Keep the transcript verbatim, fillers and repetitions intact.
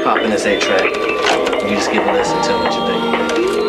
pop in this eight track. You just give a listen, tell me what you think.